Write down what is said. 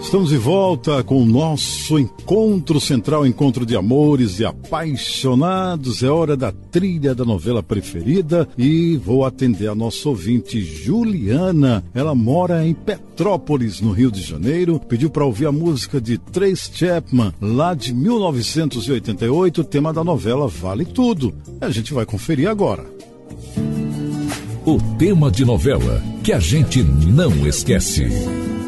Estamos de volta com o nosso encontro central, encontro de amores e apaixonados. É hora da trilha da novela preferida e vou atender a nossa ouvinte Juliana. Ela mora em Petrópolis, no Rio de Janeiro. Pediu para ouvir a música de Tracy Chapman, lá de 1988, tema da novela Vale Tudo. A gente vai conferir agora. O tema de novela que a gente não esquece.